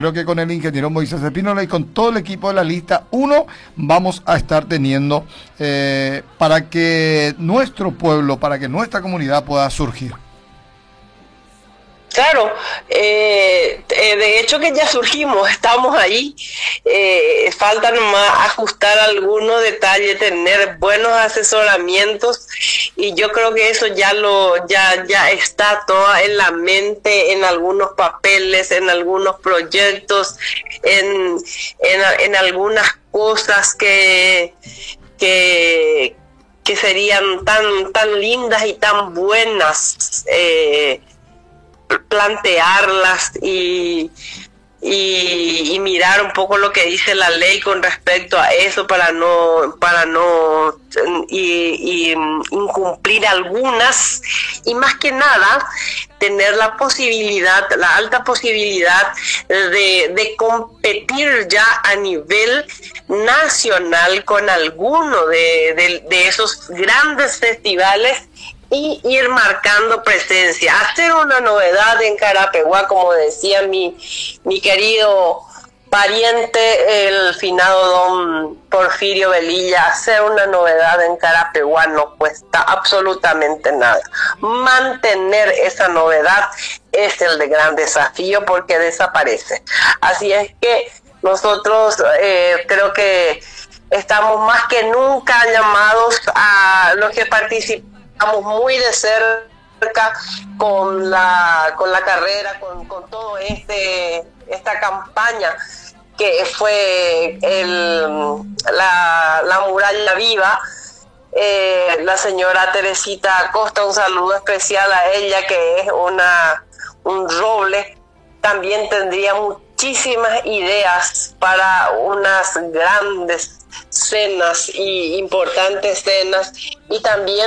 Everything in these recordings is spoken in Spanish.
Creo que con el ingeniero Moisés Espínola y con todo el equipo de la lista 1 vamos a estar teniendo para que nuestro pueblo, para que nuestra comunidad pueda surgir. Claro, de hecho que ya surgimos, estamos ahí, falta nomás ajustar algunos detalles, tener buenos asesoramientos, y yo creo que eso ya está todo en la mente, en algunos papeles, en algunos proyectos, en algunas cosas que serían tan lindas y tan buenas, plantearlas y mirar un poco lo que dice la ley con respecto a eso para no incumplir algunas, y más que nada tener la alta posibilidad de competir ya a nivel nacional con alguno de esos grandes festivales y ir marcando presencia, hacer una novedad en Carapeguá, como decía mi querido pariente, el finado don Porfirio Velilla. Hacer una novedad en Carapeguá no cuesta absolutamente nada. Mantener esa novedad es el de gran desafío, porque desaparece. Así es que nosotros creo que estamos más que nunca llamados a los que participan. Estamos muy de cerca con la carrera, con todo esta campaña que fue la muralla viva. La señora Teresita Acosta, un saludo especial a ella, que es un roble. También tendría muchísimas ideas para unas grandes cenas y importantes cenas, y también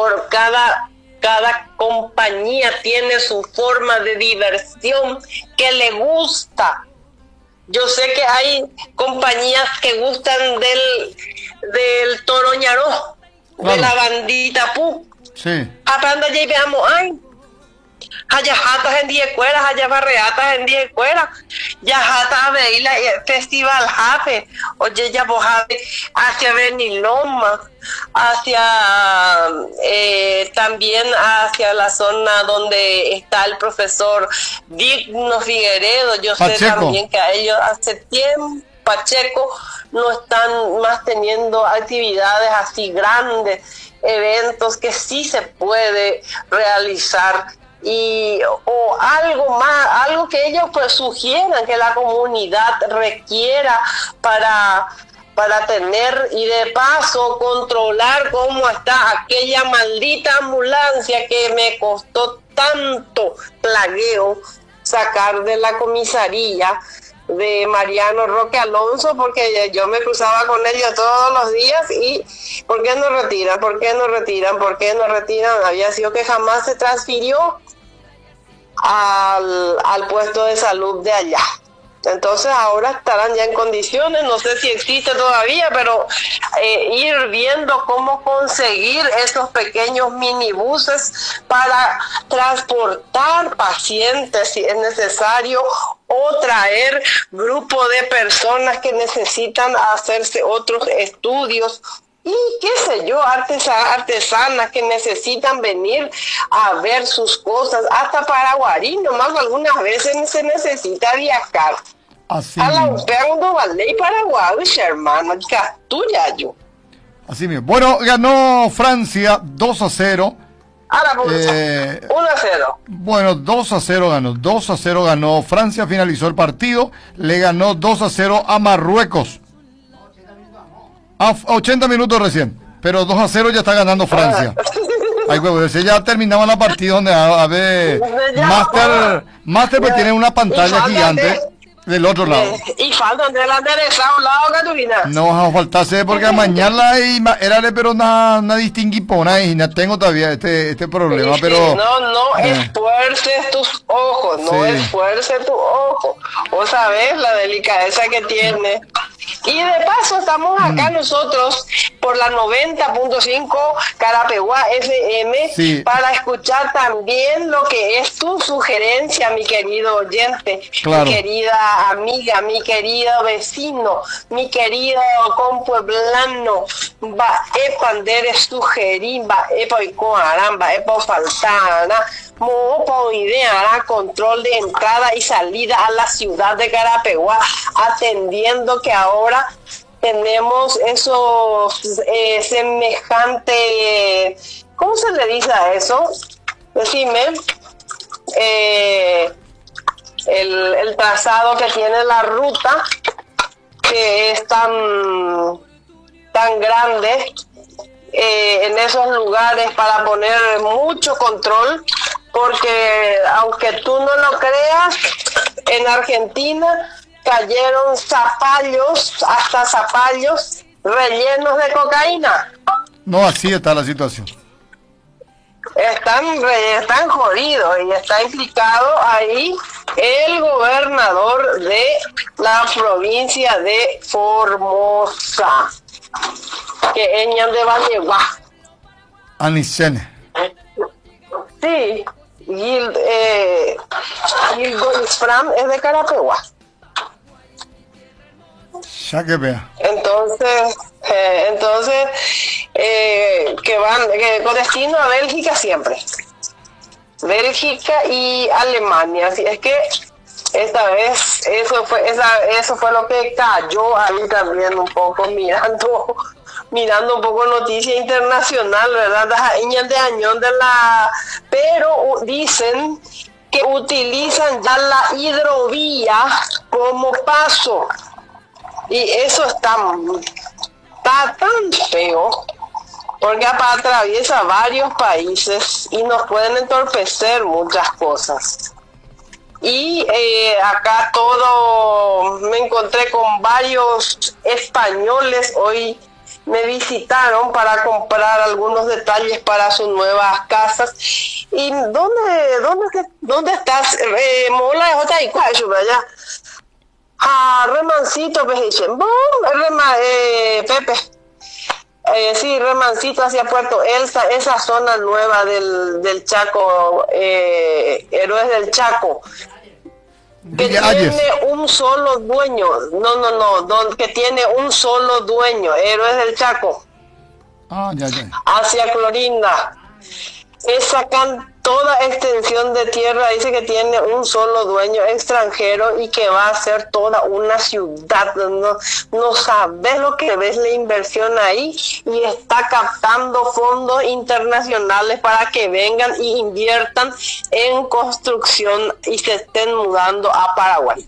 cada compañía tiene su forma de diversión que le gusta. Yo sé que hay compañías que gustan del toroñaró, de la bandita pu. Sí. Apranda ya y veamos, ay, haya jatas en 10 cueras, haya barreatas en 10 cueras, ya jata veila festival jafe, oye ya bojabe hacia Beniloma, hacia también hacia la zona donde está el profesor Digno Figueredo. Yo Pacheco. sé también que a ellos hace tiempo Pacheco no están más teniendo actividades así grandes, eventos que sí se puede realizar, o algo más, algo que ellos pues sugieran que la comunidad requiera para tener, y de paso controlar cómo está aquella maldita ambulancia que me costó tanto plagueo sacar de la comisaría de Mariano Roque Alonso, porque yo me cruzaba con ellos todos los días. Y ¿por qué no retiran? ¿Por qué no retiran? ¿Por qué no retiran? Había sido que jamás se transfirió al puesto de salud de allá. Entonces ahora estarán ya en condiciones, no sé si existe todavía, pero ir viendo cómo conseguir esos pequeños minibuses para transportar pacientes si es necesario, o traer grupo de personas que necesitan hacerse otros estudios, y qué sé yo, artesanas que necesitan venir a ver sus cosas, hasta Paraguarí, nomás algunas veces se necesita viajar. Así a la mismo. Upendo Valley Paraguay, hermano, Castuya yo. Así mismo. Bueno, ganó Francia 2-0. Ahora, 1-0. Bueno, 2-0 ganó. 2-0 ganó. Francia finalizó el partido. Le ganó 2-0 a Marruecos. A 80 minutos recién. Pero 2-0 ya está ganando Francia. Ay, huevo, ya terminaba la partida donde a ver, Master pues tiene una pantalla gigante del otro lado. Y falta de la derecha a un lado, Caturina. No va a faltarse porque mañana era pero nada distinguipona y no tengo todavía este problema, pero no esfuerces tus ojos, no sí. esfuerces tu ojo. Vos sabés la delicadeza que tiene Y de paso estamos acá nosotros por la 90.5 Carapeguá FM, sí, para escuchar también lo que es tu sugerencia, mi querido oyente, claro, mi querida amiga, mi querido vecino, mi querido compueblano. Va epandere sugerir, va epoicoarán, va epofaltana, mopo idea, control de entrada y salida a la ciudad de Carapeguá, atendiendo que ahora tenemos esos semejante, ¿cómo se le dice a eso? Decime, el trazado que tiene la ruta, que es tan grande en esos lugares, para poner mucho control, porque aunque tú no lo creas, en Argentina cayeron hasta zapallos rellenos de cocaína. No, así está la situación. Están jodidos, y está implicado ahí el gobernador de la provincia de Formosa, que es de Valleguá. Anicene. Sí, Gildo Isfram es de Carapeguá. Ya que vea. Entonces, que con destino a Bélgica siempre. Bélgica y Alemania. Así es que esta vez eso fue lo que cayó ahí también un poco, mirando un poco noticia internacional, ¿verdad? Pero dicen que utilizan ya la hidrovía como paso. Y eso está tan feo, porque atraviesa varios países y nos pueden entorpecer muchas cosas. Y acá me encontré con varios españoles, hoy me visitaron para comprar algunos detalles para sus nuevas casas. ¿Y dónde estás? Mola de Jota y Cuayo, allá. Remancito, Pepe. Sí, Remancito hacia Puerto Elsa, esa zona nueva del Chaco, Héroes del Chaco, que tiene un solo dueño. Que tiene un solo dueño, Héroes del Chaco. Ya. Hacia Clorinda. Toda extensión de tierra dice que tiene un solo dueño extranjero y que va a ser toda una ciudad. No sabes lo que ves, la inversión ahí, y está captando fondos internacionales para que vengan y inviertan en construcción y se estén mudando a Paraguay.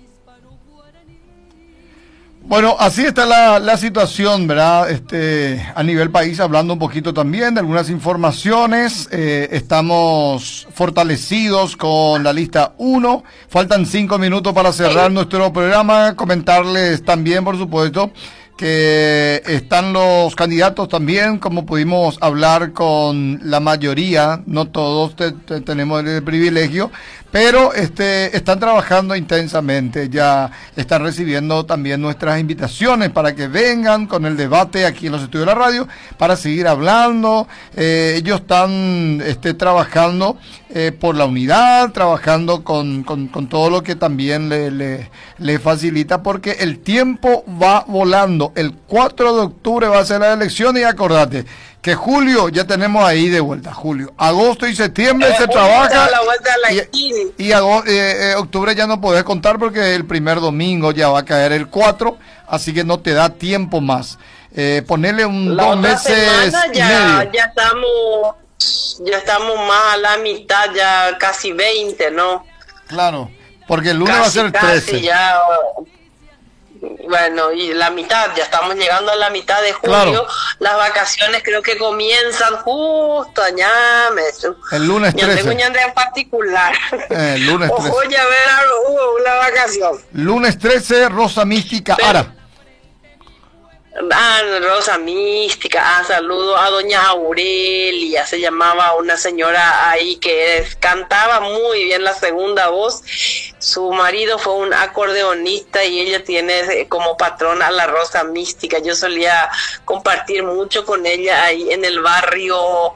Bueno, así está la situación, ¿verdad? A nivel país, hablando un poquito también de algunas informaciones. Estamos fortalecidos con la lista 1. Faltan 5 minutos para cerrar nuestro programa. Comentarles también, por supuesto, que están los candidatos también, como pudimos hablar con la mayoría, no todos tenemos el privilegio, pero están trabajando intensamente, ya están recibiendo también nuestras invitaciones para que vengan con el debate aquí en los estudios de la radio, para seguir hablando. Ellos están trabajando por la unidad, trabajando con todo lo que también le facilita, porque el tiempo va volando. El 4 de octubre va a ser la elección, y acordate que julio ya tenemos ahí de vuelta. Julio, agosto y septiembre se trabaja, y octubre ya no podés contar, porque el primer domingo ya va a caer el 4, así que no te da tiempo más. Ponerle 2 meses y medio. Ya estamos más a la mitad, ya casi 20, ¿no? Claro, porque el lunes va a ser 13. Ya, bueno, y la mitad, ya estamos llegando a la mitad de julio. Claro. Las vacaciones creo que comienzan justo allá. El lunes 13. Tengo en particular. El lunes 13. Ojo, ya ver, hubo una vacación. Lunes 13, Rosa Mística Ara. Rosa Mística, saludo a doña Aurelia, se llamaba una señora ahí que cantaba muy bien la segunda voz. Su marido fue un acordeonista y ella tiene como patrona a la Rosa Mística. Yo solía compartir mucho con ella ahí en el barrio,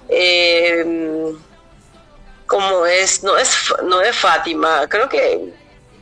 como es, no es Fátima, creo que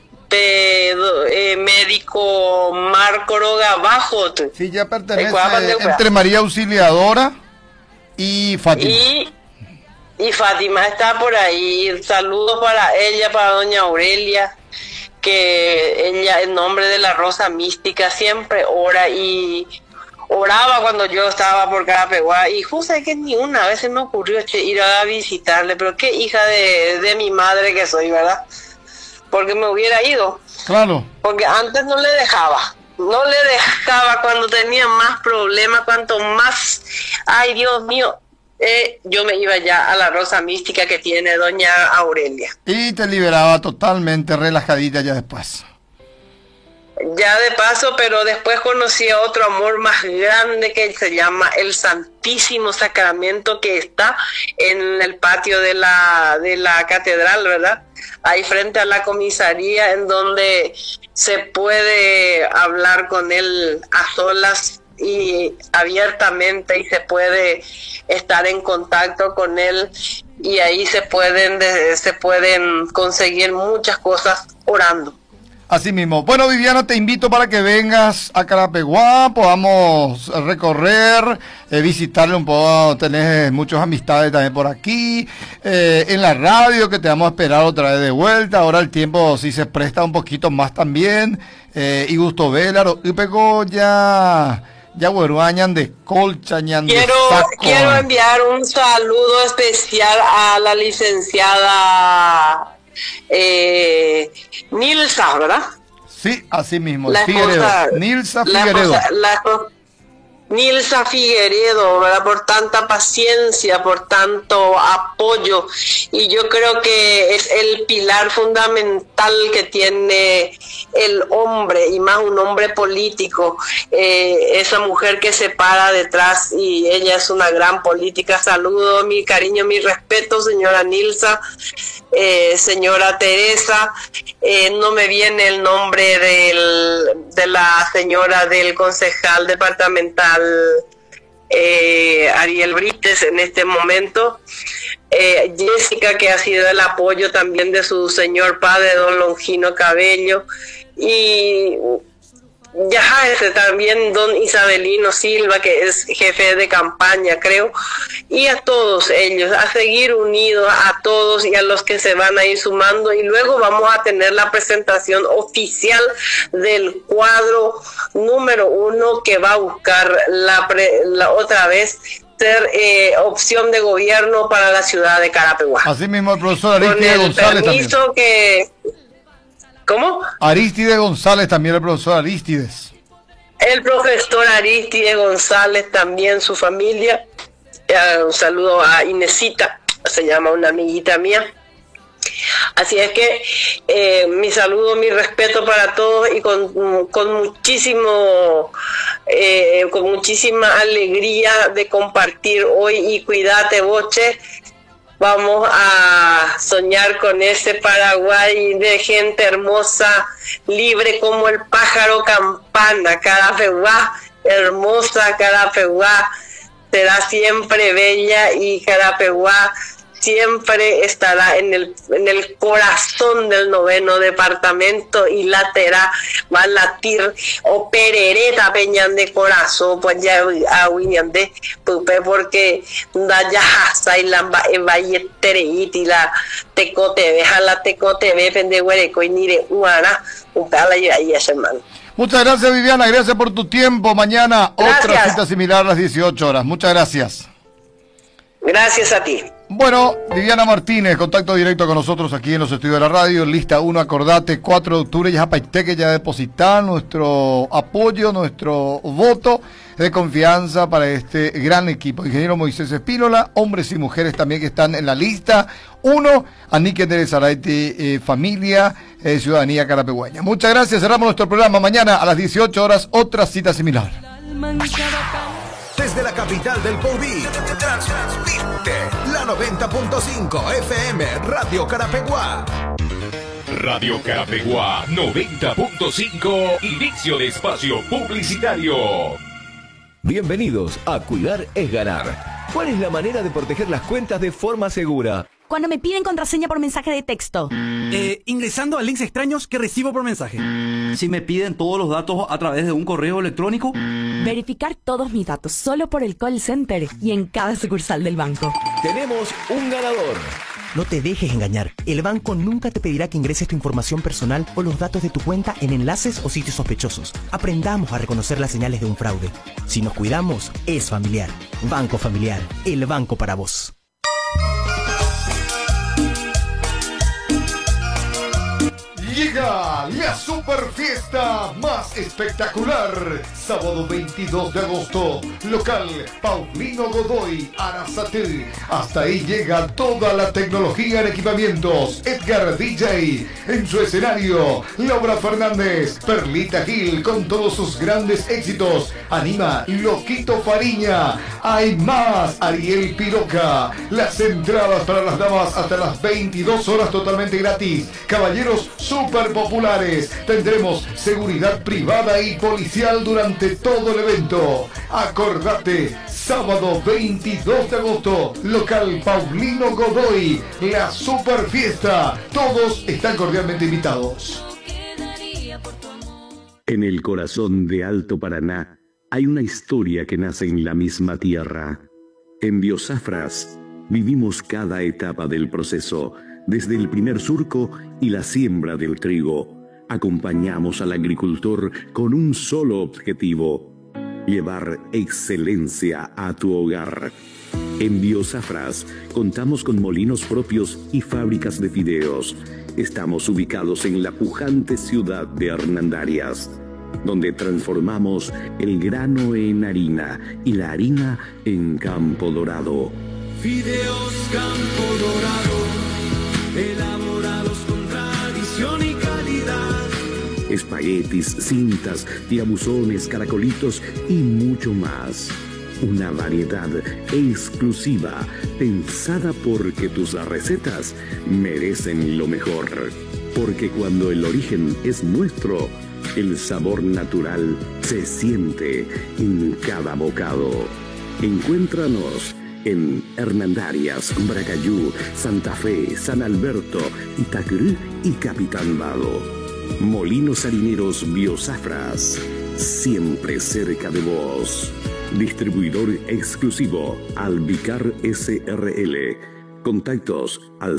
médico Marco Roga abajo. Sí, ya pertenece entre María Auxiliadora y Fátima. Y Fátima está por ahí. Saludos para ella, para doña Aurelia, que ella en nombre de la Rosa Mística siempre ora y oraba cuando yo estaba por Carapeguá. Y justo que ni una vez se me ocurrió ir a visitarle, pero qué hija de mi madre que soy, ¿verdad? Porque me hubiera ido. Claro. Porque antes no le dejaba cuando tenía más problemas, cuanto más, ay Dios mío, yo me iba ya a la Rosa Mística que tiene doña Aurelia. Y te liberaba totalmente relajadita ya después. Ya de paso, pero después conocí a otro amor más grande que se llama el Santísimo Sacramento, que está en el patio de la catedral, ¿verdad? Ahí frente a la comisaría, en donde se puede hablar con él a solas y abiertamente, y se puede estar en contacto con él, y ahí se pueden conseguir muchas cosas orando. Así mismo. Bueno, Viviana, te invito para que vengas a Carapeguá, podamos recorrer, visitarle un poco, tenés muchas amistades también por aquí, en la radio, que te vamos a esperar otra vez de vuelta. Ahora el tiempo sí se presta un poquito más también, y gusto velaro, y pegó ya hueruañan de colcha, ñan de saco. Quiero enviar un saludo especial a la licenciada Nilsa, ¿verdad? Sí, así mismo, Nilsa Figueredo. Nilsa Figueredo, ¿verdad? Por tanta paciencia, por tanto apoyo, y yo creo que es el pilar fundamental que tiene el hombre, y más un hombre político, esa mujer que se para detrás, y ella es una gran política. Saludo, mi cariño, mi respeto, señora Nilsa. Señora Teresa, no me viene el nombre de la señora del concejal departamental Ariel Brites en este momento, Jessica, que ha sido el apoyo también de su señor padre, don Longino Cabello, y ya también don Isabelino Silva, que es jefe de campaña, creo, y a todos ellos, a seguir unidos, a todos y a los que se van a ir sumando, y luego vamos a tener la presentación oficial del cuadro número 1 que va a buscar la otra vez ser opción de gobierno para la ciudad de Carapeguá. Así mismo el profesor Aristide González también. ¿Cómo? Aristide González también, el profesor Aristides. El profesor Aristide González también, su familia. Un saludo a Inesita, se llama una amiguita mía. Así es que mi saludo, mi respeto para todos, y con muchísima alegría de compartir hoy. Y cuídate, Boche. Vamos a soñar con ese Paraguay de gente hermosa, libre como el pájaro campana. Carapeguá, hermosa Carapeguá, será siempre bella, y Carapeguá siempre estará en el corazón del 9º departamento, y laterá, va a latir o perereta peñan de corazón, pues ya a William de Pupe, porque da ya hasa y la valle tereiti la tecote ve, jala tecote ve, pende huereco y nire uara, un pala y ahí es, hermano. Muchas gracias, Viviana, gracias por tu tiempo. Mañana otra cita similar a las 18 horas. Muchas gracias. Gracias a ti. Bueno, Viviana Martínez, contacto directo con nosotros aquí en los estudios de la radio, lista 1, acordate, 4 de octubre, ya Paiteque, ya depositar nuestro apoyo, nuestro voto de confianza para este gran equipo. Ingeniero Moisés Espínola, hombres y mujeres también que están en la lista 1, Anique de Zaraiti, familia, ciudadanía carapeguaña. Muchas gracias, cerramos nuestro programa. Mañana a las 18 horas, otra cita similar. Desde la capital del Podí, transmite la 90.5 FM Radio Carapeguá. Radio Carapeguá 90.5, inicio de espacio publicitario. Bienvenidos a Cuidar es Ganar. ¿Cuál es la manera de proteger las cuentas de forma segura? Cuando me piden contraseña por mensaje de texto. Ingresando a links extraños que recibo por mensaje. Si me piden todos los datos a través de un correo electrónico. Verificar todos mis datos solo por el call center y en cada sucursal del banco. Tenemos un ganador. No te dejes engañar. El banco nunca te pedirá que ingreses tu información personal o los datos de tu cuenta en enlaces o sitios sospechosos. Aprendamos a reconocer las señales de un fraude. Si nos cuidamos, es familiar. Banco Familiar, el banco para vos. Llega la super fiesta más espectacular. Sábado 22 de agosto, local Paulino Godoy, Arasatí. Hasta ahí llega toda la tecnología en equipamientos. Edgar DJ en su escenario. Laura Fernández, Perlita Gil con todos sus grandes éxitos. Anima Loquito Fariña. Hay más, Ariel Piroca. Las entradas para las damas hasta las 22 horas totalmente gratis. Caballeros super populares. Tendremos seguridad privada y policial durante todo el evento. Acordate, sábado 22 de agosto, local Paulino Godoy, la super fiesta. Todos están cordialmente invitados. En el corazón de Alto Paraná hay una historia que nace en la misma tierra. En Biosafras vivimos cada etapa del proceso, desde el primer surco y la siembra del trigo. Acompañamos al agricultor con un solo objetivo: llevar excelencia a tu hogar. En Biosafras contamos con molinos propios y fábricas de fideos. Estamos ubicados en la pujante ciudad de Hernandarias, donde transformamos el grano en harina y la harina en Campo Dorado. Fideos Campo Dorado, elaborados con tradición y calidad. Espaguetis, cintas, tiabuzones, caracolitos y mucho más. Una variedad exclusiva, pensada porque tus recetas merecen lo mejor. Porque cuando el origen es nuestro, el sabor natural se siente en cada bocado. Encuéntranos en Hernandarias, Bracayú, Santa Fe, San Alberto, Itacurú y Capitán Vado. Molinos harineros Biosafras, siempre cerca de vos. Distribuidor exclusivo Albicar SRL. Contactos al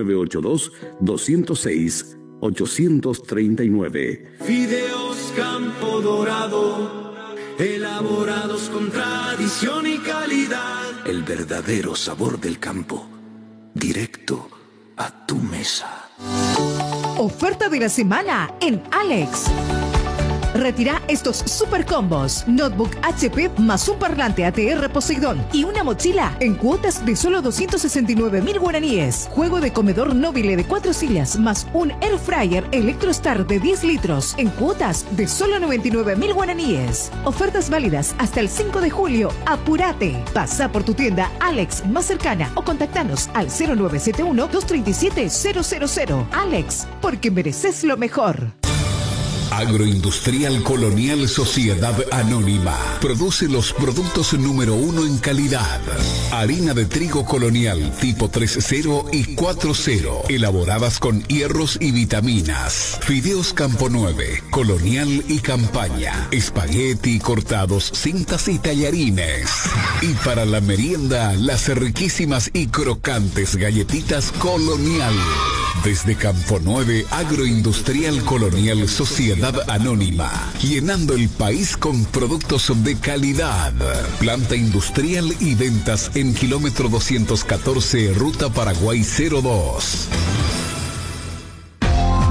0982-206-839. Fideos Campo Dorado, elaborados con tradición y calidad. El verdadero sabor del campo, directo a tu mesa. Oferta de la semana en Alex. Retira estos super combos: notebook HP más un parlante ATR Poseidón y una mochila en cuotas de solo 269.000 guaraníes. Juego de comedor Nobile de 4 sillas más un Air Fryer Electrostar de 10 litros en cuotas de solo 99.000 guaraníes. Ofertas válidas hasta el 5 de julio. ¡Apúrate! Pasa por tu tienda Alex más cercana o contactanos al 0971-237-000. Alex, porque mereces lo mejor. Agroindustrial Colonial Sociedad Anónima produce los productos número 1 en calidad. Harina de trigo colonial tipo 3.0 y 4.0, elaboradas con hierros y vitaminas. Fideos Campo 9, colonial y campaña. Espagueti cortados, cintas y tallarines. Y para la merienda, las riquísimas y crocantes galletitas colonial. Desde Campo 9, Agroindustrial Colonial Sociedad Anónima, llenando el país con productos de calidad. Planta industrial y ventas en kilómetro 214, Ruta Paraguay 02.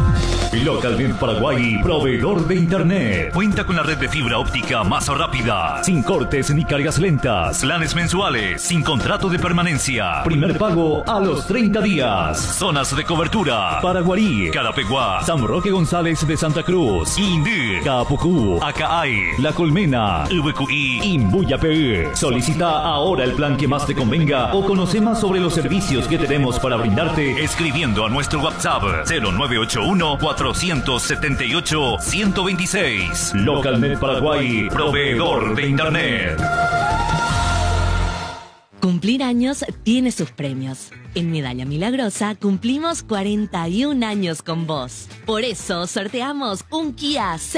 Localnet Paraguay, proveedor de internet. Cuenta con la red de fibra óptica más rápida, sin cortes ni cargas lentas. Planes mensuales, sin contrato de permanencia. Primer pago a los 30 días. Zonas de cobertura: Paraguarí, Carapeguá, San Roque González de Santa Cruz, Indí, Capucú, Acaay, La Colmena, VQI, Imbuyapé. Solicita ahora el plan que más te convenga o conoce más sobre los servicios que tenemos para brindarte escribiendo a nuestro WhatsApp 0981-478-126. Localnet Paraguay, proveedor de internet. Cumplir años tiene sus premios. En Medalla Milagrosa cumplimos 41 años con vos. Por eso sorteamos un Kia